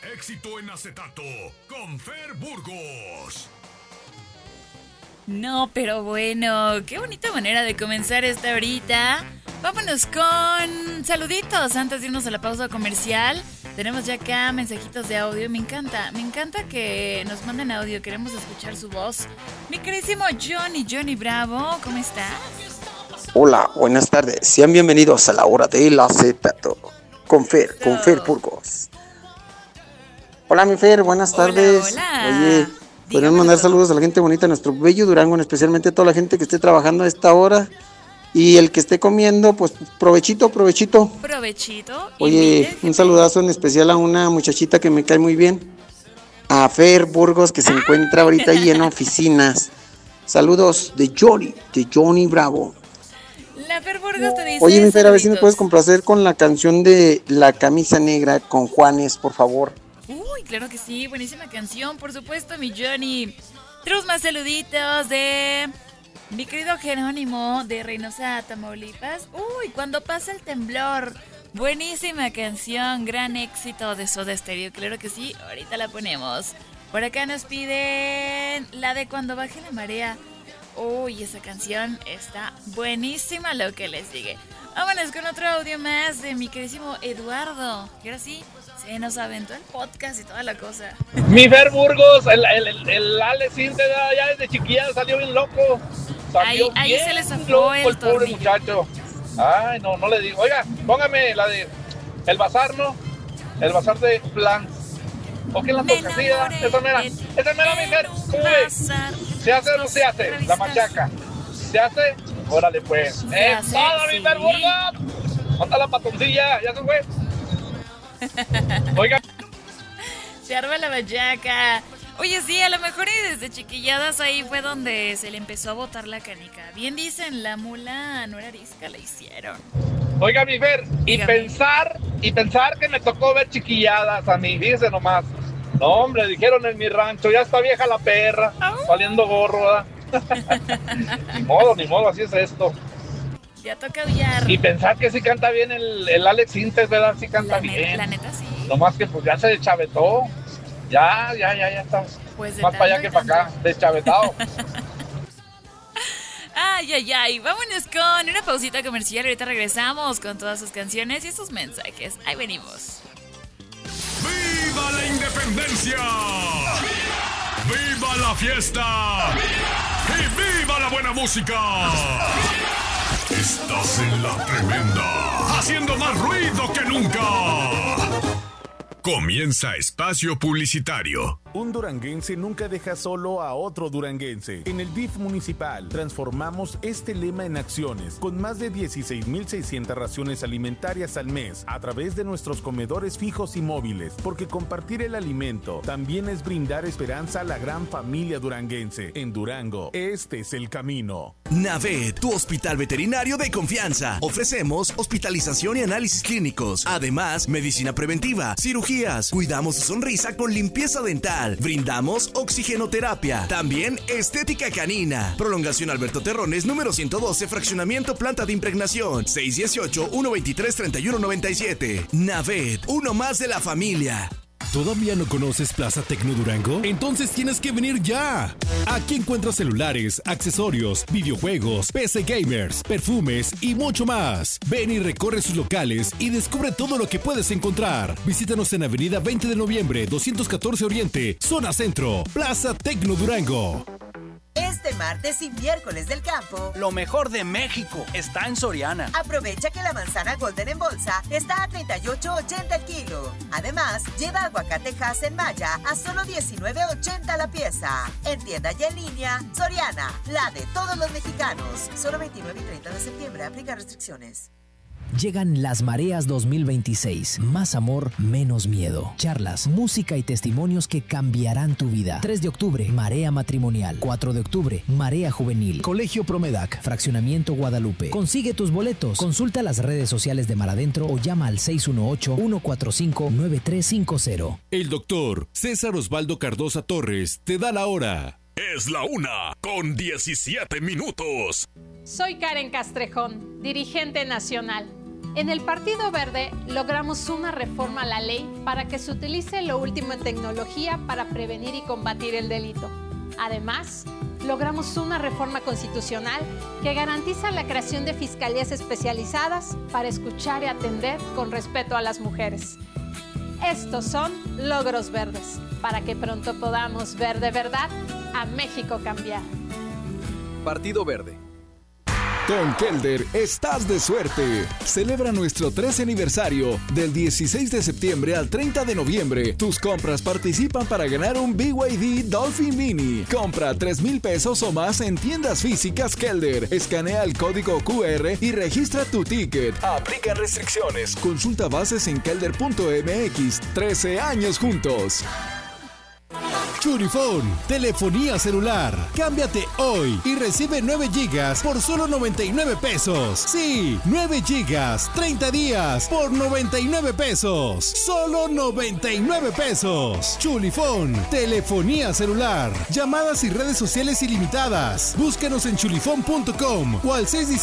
Éxito en acetato con Fer Burgos. No, pero bueno, qué bonita manera de comenzar esta horita. Vámonos con saluditos antes de irnos a la pausa comercial. Tenemos ya acá mensajitos de audio. Me encanta que nos manden audio. Queremos escuchar su voz. Mi queridísimo Johnny Bravo, ¿cómo estás? Hola, buenas tardes. Sean bienvenidos a la hora del acetato con Fer Burgos. Hola, mi Fer, buenas tardes. Hola. Oye, podrían mandar saludos a la gente bonita de nuestro bello Durango, especialmente a toda la gente que esté trabajando a esta hora. Y el que esté comiendo, pues provechito. Provechito. Oye, un saludazo en especial a una muchachita que me cae muy bien, a Fer Burgos, que se encuentra ahorita ahí en oficinas. Saludos de Johnny Bravo. La Fer Burgos te dice. Oye, mi Fer, a ver si me saluditos. puedes complacer con la canción de La Camisa Negra con Juanes, por favor. Uy, claro que sí, buenísima canción, por supuesto, mi Johnny. Tenemos más saluditos de mi querido Jerónimo de Reynosa, Tamaulipas. Uy, cuando pasa el temblor. Buenísima canción, gran éxito de Soda Stereo, claro que sí, ahorita la ponemos. Por acá nos piden la de Cuando baje la marea. Uy, esa canción está buenísima, lo que les diga. Vámonos con otro audio más de mi queridísimo Eduardo. Y ahora sí, se nos aventó el podcast y toda la cosa. Mi Fer Burgos, el Alex Integ, ya desde chiquilla salió bien loco. Salió Ahí bien se le zafó loco el pobre tornillo. muchacho. Ay, no le digo. Oiga, póngame la de El Bazar, ¿no? El Bazar de Plants. ¿O qué es la tocasía? Esa mera, mi Fer. ¿Cómo ves? ¿Se hace o no se hace? La machaca. ¿Se hace? Órale, pues. hace, ¡Todo, mi sí. Fer Burgos! ¿Dónde la patoncilla? ¿Ya se fue? Oiga. Se arma la machaca. Oye, sí, a lo mejor y desde chiquilladas ahí fue donde se le empezó a botar la canica. Bien dicen, la mula no era arisca, la hicieron. Oiga, mi Fer, Dígame. y pensar que me tocó ver chiquilladas a mí, fíjese nomás. No, hombre, dijeron en mi rancho, ya está vieja la perra, saliendo gorro, ¿verdad? Ni modo, así es esto. Ya toca aullar. Y pensar que sí canta bien el Alex Integ, ¿verdad? Sí canta bien. La neta sí. Nomás que pues ya se deschavetó. Ya está. Pues de Más para allá tanto que y para acá, deschavetado. Ay, vámonos con una pausita comercial. Ahorita regresamos con todas sus canciones y sus mensajes. Ahí venimos. ¡Viva la independencia! ¡Viva la fiesta! ¡Y viva la buena música! Estás en la tremenda, haciendo más ruido que nunca. Comienza Espacio Publicitario. Un duranguense nunca deja solo a otro duranguense. En el DIF municipal transformamos este lema en acciones con más de 16,600 raciones alimentarias al mes a través de nuestros comedores fijos y móviles, porque compartir el alimento también es brindar esperanza a la gran familia duranguense. En Durango, este es el camino. Naved, tu hospital veterinario de confianza. Ofrecemos hospitalización y análisis clínicos. Además, medicina preventiva, cirugías. Cuidamos su sonrisa con limpieza dental. Brindamos oxigenoterapia. También estética canina. Prolongación Alberto Terrones, número 112, fraccionamiento planta de impregnación. 618-123-3197. Naved, uno más de la familia. ¿Todavía no conoces Plaza Tecno Durango? Entonces tienes que venir ya. Aquí encuentras celulares, accesorios, videojuegos, PC gamers, perfumes y mucho más. Ven y recorre sus locales y descubre todo lo que puedes encontrar. Visítanos en Avenida 20 de Noviembre, 214 Oriente, Zona Centro, Plaza Tecno Durango. Este martes y miércoles del campo, lo mejor de México está en Soriana. Aprovecha que la manzana Golden en bolsa está a $38.80 el kilo. Además, lleva aguacate Hass en malla a solo $19.80 la pieza. En tienda y en línea, Soriana, la de todos los mexicanos. Solo 29 y 30 de septiembre, aplica restricciones. Llegan las Mareas 2026. Más amor, menos miedo. Charlas, música y testimonios que cambiarán tu vida. 3 de octubre, Marea Matrimonial. 4 de octubre, Marea Juvenil. Colegio Promedac, Fraccionamiento Guadalupe. Consigue tus boletos. Consulta las redes sociales de Mar Adentro o llama al 618-145-9350. El doctor César Osvaldo Cardosa Torres te da la hora. Es la 1:17. Soy Karen Castrejón, dirigente nacional. En el Partido Verde logramos una reforma a la ley para que se utilice lo último en tecnología para prevenir y combatir el delito. Además, logramos una reforma constitucional que garantiza la creación de fiscalías especializadas para escuchar y atender con respeto a las mujeres. Estos son logros verdes, para que pronto podamos ver de verdad a México cambiar. Partido Verde. Con Kelder estás de suerte. Celebra nuestro 13 aniversario del 16 de septiembre al 30 de noviembre. Tus compras participan para ganar un BYD Dolphin Mini. Compra 3,000 pesos o más en tiendas físicas Kelder. Escanea el código QR y registra tu ticket. Aplican restricciones. Consulta bases en kelder.mx. 13 años juntos. Churifone, telefonía celular. Cámbiate hoy y recibe 9 gigas por solo 99 pesos. Sí, 9 gigas, 30 días por 99 pesos. Solo 99 pesos. Chulifone, telefonía celular. Llamadas y redes sociales ilimitadas. Búscanos en chulifone.com o al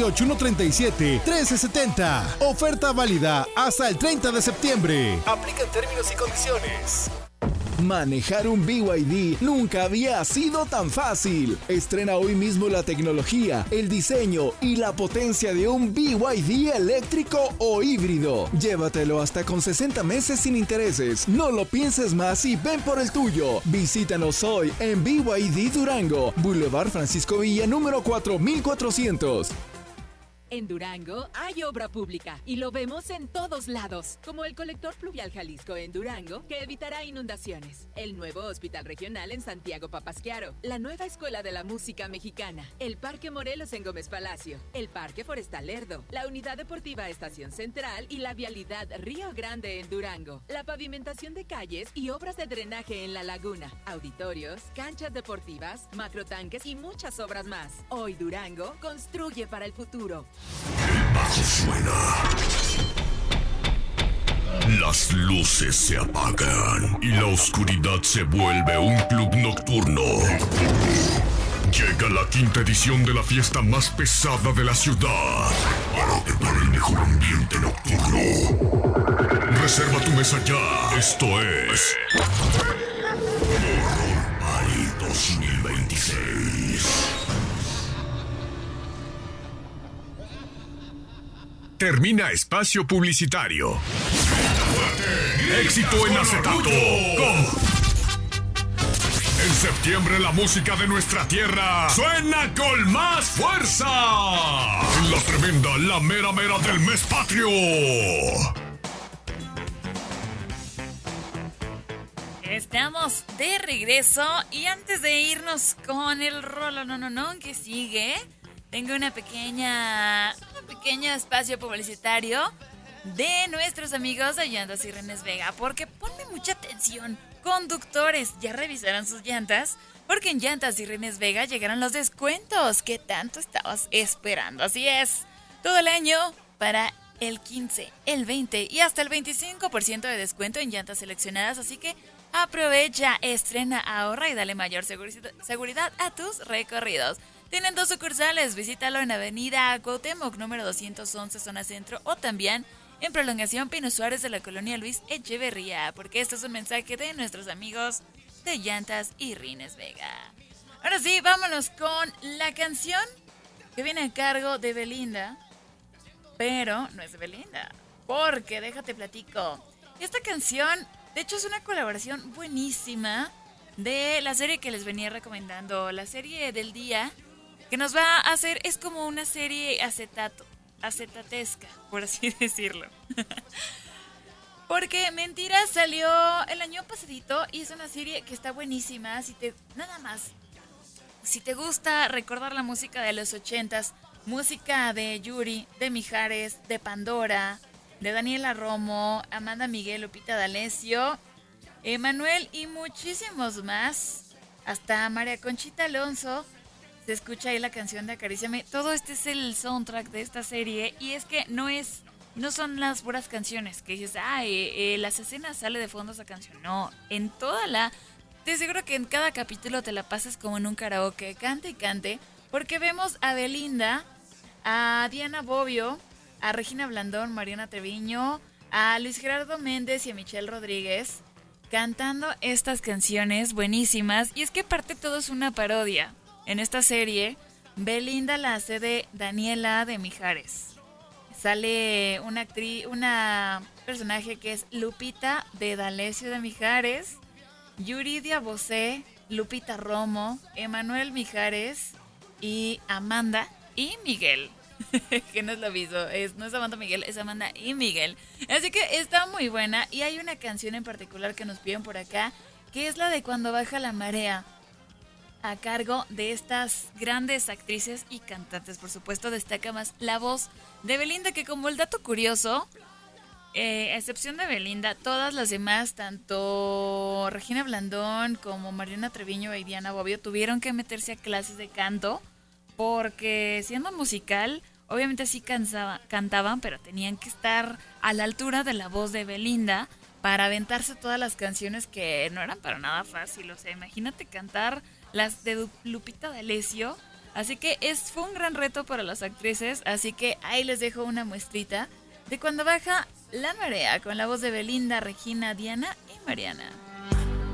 618-137-1370. Oferta válida hasta el 30 de septiembre. Aplican términos y condiciones. Manejar un BYD nunca había sido tan fácil. Estrena hoy mismo la tecnología, el diseño y la potencia de un BYD eléctrico o híbrido. Llévatelo hasta con 60 meses sin intereses. No lo pienses más y ven por el tuyo. Visítanos hoy en BYD Durango, Boulevard Francisco Villa, número 4400. En Durango hay obra pública y lo vemos en todos lados, como el colector pluvial Jalisco en Durango, que evitará inundaciones, el nuevo hospital regional en Santiago Papasquiaro, la nueva escuela de la música mexicana, el Parque Morelos en Gómez Palacio, el Parque Forestal Lerdo, la unidad deportiva Estación Central y la vialidad Río Grande en Durango, la pavimentación de calles y obras de drenaje en la laguna, auditorios, canchas deportivas, macrotanques y muchas obras más. Hoy Durango construye para el futuro. El bajo suena. Las luces se apagan y la oscuridad se vuelve un club nocturno. Llega la 5ª edición de la fiesta más pesada de la ciudad. Prepárate para el mejor ambiente nocturno. Reserva tu mesa ya. Esto es Horror Party 2026. Termina espacio publicitario. Éxito en acetato. En septiembre la música de nuestra tierra suena con más fuerza. En la tremenda, la mera mera del mes patrio. Estamos de regreso y antes de irnos con el rolo que sigue, tengo un pequeño espacio publicitario de nuestros amigos de Llantas y Renes Vega, porque ponme mucha atención, conductores, ¿ya revisaron sus llantas? Porque en Llantas y Renes Vega llegaron los descuentos que tanto estabas esperando. Así es, todo el año para el 15, el 20 y hasta el 25% de descuento en llantas seleccionadas, así que aprovecha, estrena, ahorra y dale mayor seguridad a tus recorridos. Tienen 2 sucursales, visítalo en Avenida Cuauhtémoc, número 211, zona centro, o también en Prolongación Pino Suárez de la colonia Luis Echeverría, porque este es un mensaje de nuestros amigos de Llantas y Renes Vega. Ahora sí, vámonos con la canción que viene a cargo de Belinda, pero no es de Belinda, porque déjate platico. Esta canción, de hecho, es una colaboración buenísima de la serie que les venía recomendando, la serie del día, que nos va a hacer, es como una serie acetatesca, por así decirlo. Porque Mentiras salió el año pasadito y es una serie que está buenísima. Si te gusta recordar la música de los 80s, música de Yuri, de Mijares, de Pandora, de Daniela Romo, Amanda Miguel, Lupita D'Alessio, Emanuel y muchísimos más, hasta María Conchita Alonso. Se escucha ahí la canción de Acaríciame. Todo este es el soundtrack de esta serie. Y es que no son las puras canciones que dices, las escenas sale de fondo esa canción. No, en toda te aseguro que en cada capítulo te la pasas como en un karaoke, cante y cante, porque vemos a Belinda, a Diana Bobbio, a Regina Blandón, Mariana Treviño, a Luis Gerardo Méndez y a Michelle Rodríguez cantando estas canciones buenísimas. Y es que aparte todo es una parodia. En esta serie, Belinda la hace de Daniela de Mijares. Sale una personaje que es Lupita de D'Alessio de Mijares, Yuridia Bosé, Lupita Romo, Emanuel Mijares y Amanda y Miguel. Que no es lo mismo, no es Amanda Miguel, es Amanda y Miguel. Así que está muy buena y hay una canción en particular que nos piden por acá, que es la de Cuando baja la marea, a cargo de estas grandes actrices y cantantes. Por supuesto, destaca más la voz de Belinda, que como el dato curioso, a excepción de Belinda, todas las demás, tanto Regina Blandón como Mariana Treviño y Diana Bobbio, tuvieron que meterse a clases de canto, porque siendo musical, obviamente sí cantaban, pero tenían que estar a la altura de la voz de Belinda para aventarse todas las canciones que no eran para nada fácil. O sea, imagínate cantar las de Lupita D'Alessio. Así que fue un gran reto para las actrices. Así que ahí les dejo una muestrita de Cuando baja la marea, con la voz de Belinda, Regina, Diana y Mariana.